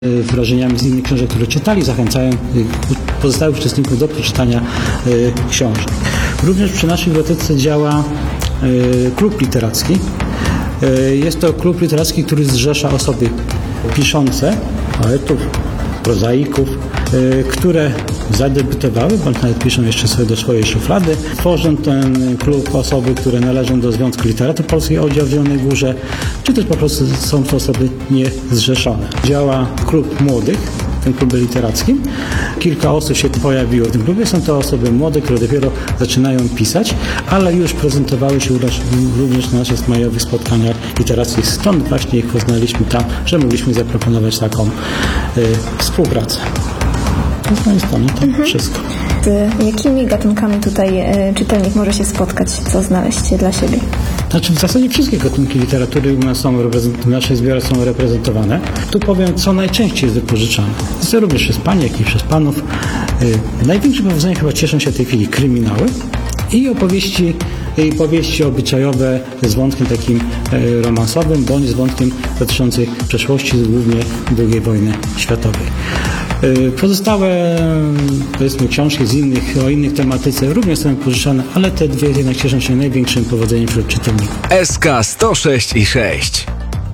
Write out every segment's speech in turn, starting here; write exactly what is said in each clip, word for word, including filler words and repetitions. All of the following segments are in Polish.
wrażeniami z innych książek, które czytali, zachęcają pozostałych uczestników do przeczytania książek. Również przy naszej bibliotece działa klub literacki. Jest to klub literacki, który zrzesza osoby piszące, poetów, prozaików, które zadebiutowały, bądź nawet piszą jeszcze sobie do swojej szuflady. Tworzą ten klub osoby, które należą do Związku Literatury Polskiej Oddział w Zielonej Górze, czy też po prostu są to osoby niezrzeszone. Działa klub młodych, w tym klubie literackim. Kilka osób się pojawiło w tym klubie. Są to osoby młode, które dopiero zaczynają pisać, ale już prezentowały się również na naszych majowych spotkaniach literackich. Stąd właśnie ich poznaliśmy tam, że mogliśmy zaproponować taką y, współpracę. To z mojej strony to mhm. wszystko. Z jakimi gatunkami tutaj y, czytelnik może się spotkać? Co znaleźć dla siebie? Znaczy w zasadzie wszystkie gatunki literatury u nas są w naszej zbiorach są reprezentowane. Tu powiem, co najczęściej jest wypożyczane. Jest to również przez panie, jak i przez panów. Yy, największym powodzeniem chyba cieszą się w tej chwili kryminały i opowieści, i powieści obyczajowe z wątkiem takim yy, romansowym, bądź z wątkiem dotyczącym przeszłości, głównie drugiej wojny światowej. Pozostałe, powiedzmy, książki z innych, o innych tematyce również są pożyczane, ale te dwie jednak cieszą się największym powodzeniem wśród czytelników. S K sto sześć i sześć.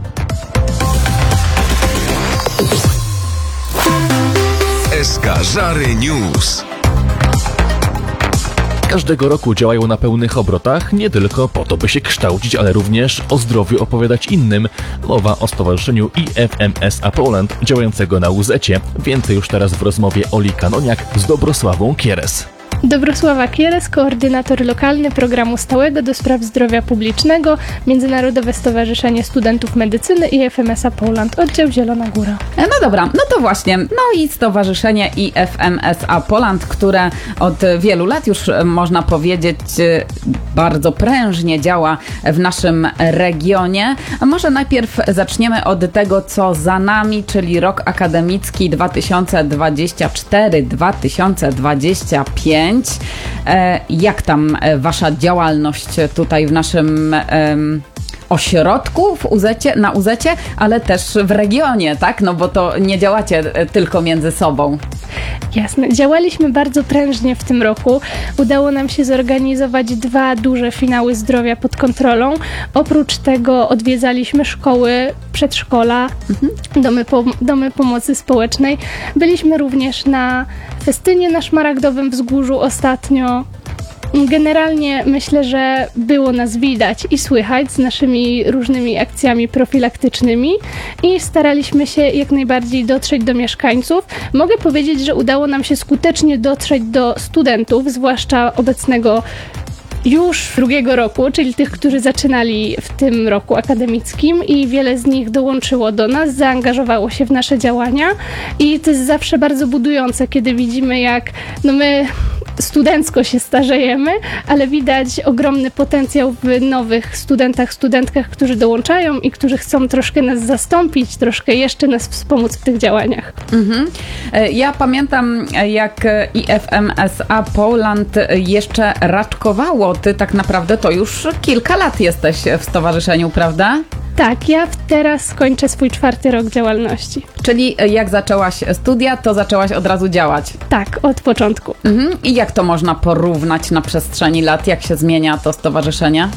S K Żary News. Każdego roku działają na pełnych obrotach, nie tylko po to, by się kształcić, ale również o zdrowiu opowiadać innym. Mowa o stowarzyszeniu I F M S A Poland, działającego na U Z-cie. Więcej już teraz w rozmowie Oli Kanoniak z Dobrosławą Kieres. Dobrosława Kieres, koordynator lokalny programu stałego do spraw zdrowia publicznego, Międzynarodowe Stowarzyszenie Studentów Medycyny i I F M S A Poland, oddział Zielona Góra. No dobra, no to właśnie, no i Stowarzyszenie I F M S A Poland, które od wielu lat już można powiedzieć bardzo prężnie działa w naszym regionie. A może najpierw zaczniemy od tego, co za nami, czyli rok akademicki dwa tysiące dwudziesty czwarty dwa tysiące dwudziesty piąty. Jak tam wasza działalność tutaj w naszym um, ośrodku w U Z-cie, na U Z-cie, ale też w regionie, tak? No bo to nie działacie tylko między sobą. Jasne. Działaliśmy bardzo prężnie w tym roku. Udało nam się zorganizować dwa duże finały zdrowia pod kontrolą. Oprócz tego odwiedzaliśmy szkoły, przedszkola, mhm. domy, pom- domy pomocy społecznej. Byliśmy również na festynie na Szmaragdowym Wzgórzu ostatnio. Generalnie myślę, że było nas widać i słychać z naszymi różnymi akcjami profilaktycznymi i staraliśmy się jak najbardziej dotrzeć do mieszkańców. Mogę powiedzieć, że udało nam się skutecznie dotrzeć do studentów, zwłaszcza obecnego już drugiego roku, czyli tych, którzy zaczynali w tym roku akademickim i wiele z nich dołączyło do nas, zaangażowało się w nasze działania i to jest zawsze bardzo budujące, kiedy widzimy, jak no my studencko się starzejemy, ale widać ogromny potencjał w nowych studentach, studentkach, którzy dołączają i którzy chcą troszkę nas zastąpić, troszkę jeszcze nas wspomóc w tych działaniach. Mhm. Ja pamiętam, jak I F M S A Poland jeszcze raczkowało. Ty tak naprawdę to już kilka lat jesteś w stowarzyszeniu, prawda? Tak, ja teraz kończę swój czwarty rok działalności. Czyli jak zaczęłaś studia, to zaczęłaś od razu działać? Tak, od początku. Mhm. I jak to można porównać na przestrzeni lat? Jak się zmienia to stowarzyszenie?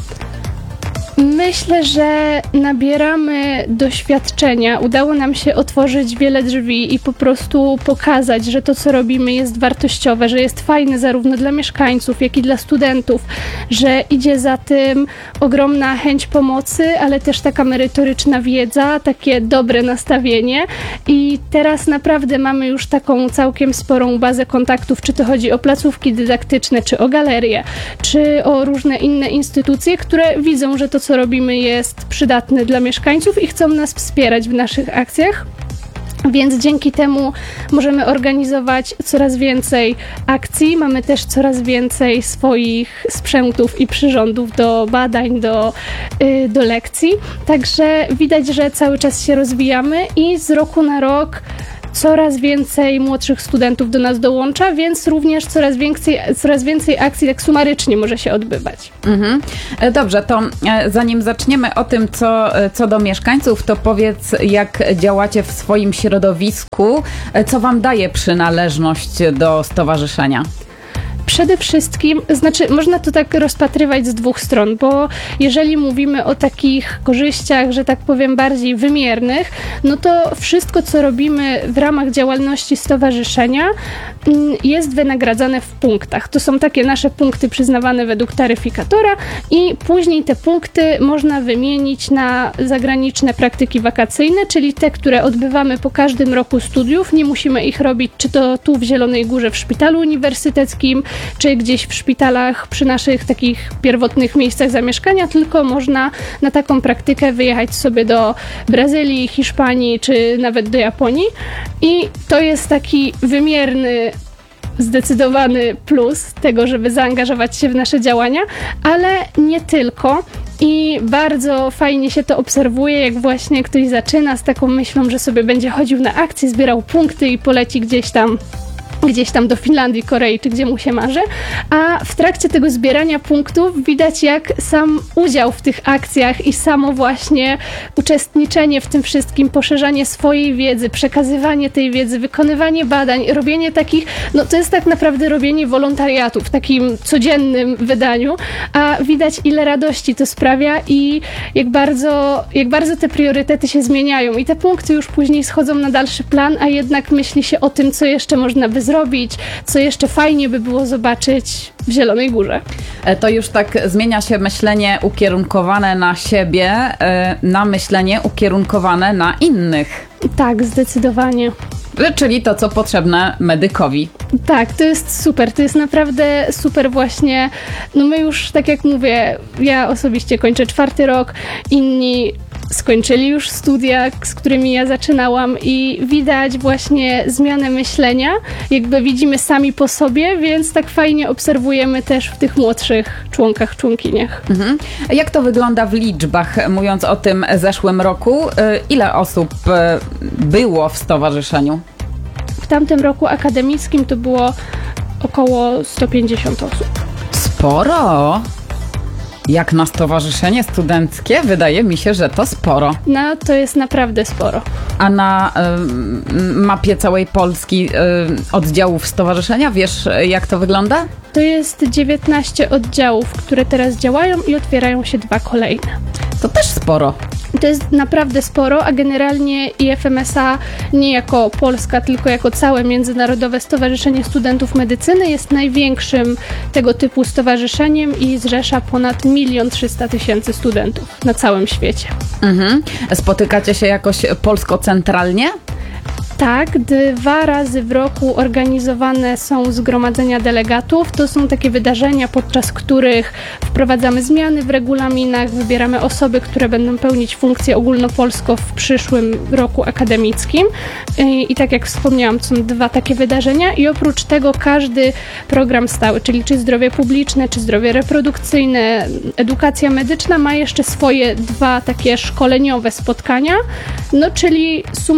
Myślę, że nabieramy doświadczenia. Udało nam się otworzyć wiele drzwi i po prostu pokazać, że to, co robimy, jest wartościowe, że jest fajne zarówno dla mieszkańców, jak i dla studentów, że idzie za tym ogromna chęć pomocy, ale też taka merytoryczna wiedza, takie dobre nastawienie i teraz naprawdę mamy już taką całkiem sporą bazę kontaktów, czy to chodzi o placówki dydaktyczne, czy o galerie, czy o różne inne instytucje, które widzą, że to, co robimy, jest przydatne dla mieszkańców i chcą nas wspierać w naszych akcjach. Więc dzięki temu możemy organizować coraz więcej akcji. Mamy też coraz więcej swoich sprzętów i przyrządów do badań, do, yy, do lekcji. Także widać, że cały czas się rozwijamy i z roku na rok coraz więcej młodszych studentów do nas dołącza, więc również coraz więcej, coraz więcej akcji tak sumarycznie może się odbywać. Mhm. Dobrze, to zanim zaczniemy o tym, co, co do mieszkańców, to powiedz, jak działacie w swoim środowisku, co wam daje przynależność do stowarzyszenia? Przede wszystkim, znaczy można to tak rozpatrywać z dwóch stron, bo jeżeli mówimy o takich korzyściach, że tak powiem bardziej wymiernych, no to wszystko, co robimy w ramach działalności stowarzyszenia, jest wynagradzane w punktach. To są takie nasze punkty przyznawane według taryfikatora i później te punkty można wymienić na zagraniczne praktyki wakacyjne, czyli te, które odbywamy po każdym roku studiów. Nie musimy ich robić, czy to tu w Zielonej Górze w szpitalu uniwersyteckim, czy gdzieś w szpitalach przy naszych takich pierwotnych miejscach zamieszkania, tylko można na taką praktykę wyjechać sobie do Brazylii, Hiszpanii, czy nawet do Japonii. I to jest taki wymierny, zdecydowany plus tego, żeby zaangażować się w nasze działania, ale nie tylko. I bardzo fajnie się to obserwuje, jak właśnie ktoś zaczyna z taką myślą, że sobie będzie chodził na akcję, zbierał punkty i poleci gdzieś tam gdzieś tam do Finlandii, Korei, czy gdzie mu się marzy, a w trakcie tego zbierania punktów widać, jak sam udział w tych akcjach i samo właśnie uczestniczenie w tym wszystkim, poszerzanie swojej wiedzy, przekazywanie tej wiedzy, wykonywanie badań, robienie takich, no to jest tak naprawdę robienie wolontariatu w takim codziennym wydaniu, a widać, ile radości to sprawia i jak bardzo, jak bardzo te priorytety się zmieniają i te punkty już później schodzą na dalszy plan, a jednak myśli się o tym, co jeszcze można by zrobić, co jeszcze fajnie by było zobaczyć w Zielonej Górze. To już tak zmienia się myślenie ukierunkowane na siebie, na myślenie ukierunkowane na innych. Tak, zdecydowanie. Czyli to, co potrzebne medykowi. Tak, to jest super, to jest naprawdę super właśnie. No my już, tak jak mówię, ja osobiście kończę czwarty rok, inni skończyli już studia, z którymi ja zaczynałam i widać właśnie zmianę myślenia, jakby widzimy sami po sobie, więc tak fajnie obserwujemy też w tych młodszych członkach, członkiniach. Mhm. Jak to wygląda w liczbach, mówiąc o tym zeszłym roku? Ile osób było w stowarzyszeniu? W tamtym roku akademickim to było około sto pięćdziesiąt osób. Sporo! Jak na stowarzyszenie studenckie, wydaje mi się, że to sporo. No, to jest naprawdę sporo. A na y, mapie całej Polski y, oddziałów stowarzyszenia, wiesz, jak to wygląda? To jest dziewiętnaście oddziałów, które teraz działają i otwierają się dwa kolejne. To też sporo. To jest naprawdę sporo, a generalnie I F M S A nie jako Polska, tylko jako całe Międzynarodowe Stowarzyszenie Studentów Medycyny jest największym tego typu stowarzyszeniem i zrzesza ponad milion trzysta tysięcy studentów na całym świecie. Mhm. Spotykacie się jakoś polsko-centralnie? Tak, dwa razy w roku organizowane są zgromadzenia delegatów. To są takie wydarzenia, podczas których wprowadzamy zmiany w regulaminach, wybieramy osoby, które będą pełnić funkcję ogólnopolską w przyszłym roku akademickim. I, i tak jak wspomniałam, są dwa takie wydarzenia i oprócz tego każdy program stały, czyli czy zdrowie publiczne, czy zdrowie reprodukcyjne, edukacja medyczna ma jeszcze swoje dwa takie szkoleniowe spotkania, no czyli sum